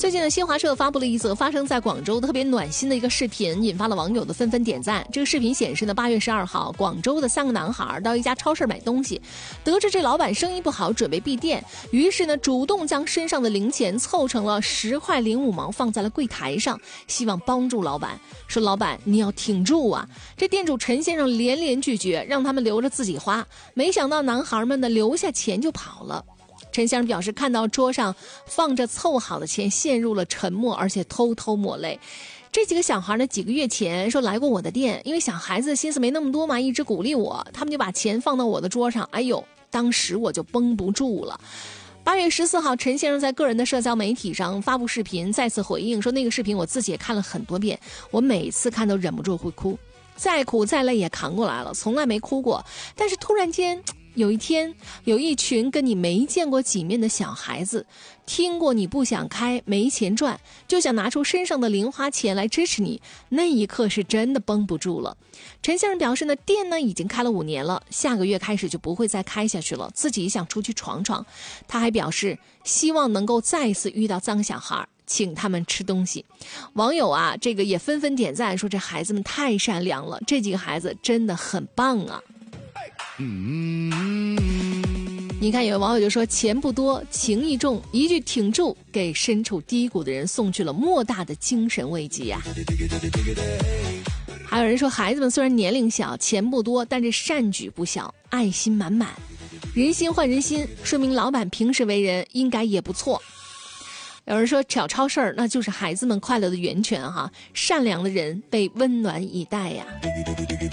最近呢，新华社发布了一则发生在广州特别暖心的一个视频，引发了网友的纷纷点赞。这个视频显示呢，8月12号，广州的3个男孩到一家超市买东西，得知这老板生意不好，准备闭店，于是呢，主动将身上的零钱凑成了10块05毛放在了柜台上，希望帮助老板。说老板你要挺住啊！这店主陈先生连连拒绝，让他们留着自己花。没想到男孩们呢留下钱就跑了。陈先生表示，看到桌上放着凑好的钱，陷入了沉默，而且偷偷抹泪。这几个小孩呢，几个月前说来过我的店，因为小孩子心思没那么多嘛，一直鼓励我，他们就把钱放到我的桌上。哎呦，当时我就绷不住了。8月14号，陈先生在个人的社交媒体上发布视频，再次回应说，那个视频我自己也看了很多遍，我每次看都忍不住会哭，再苦再累也扛过来了，从来没哭过。但是突然间有一天，有一群跟你没见过几面的小孩子，听过你不想开没钱赚，就想拿出身上的零花钱来支持你，那一刻是真的绷不住了。陈先生表示呢，店呢已经开了5年了，下个月开始就不会再开下去了，自己想出去闯闯。他还表示希望能够再次遇到脏小孩，请他们吃东西。网友啊，这个也纷纷点赞，说这孩子们太善良了，这几个孩子真的很棒啊。你看，有网友就说，钱不多情义重，一句挺住给身处低谷的人送去了莫大的精神慰藉啊。还有人说，孩子们虽然年龄小钱不多，但是善举不小，爱心满满。人心换人心，说明老板平时为人应该也不错。有人说，小超市那就是孩子们快乐的源泉哈，善良的人被温暖以待呀。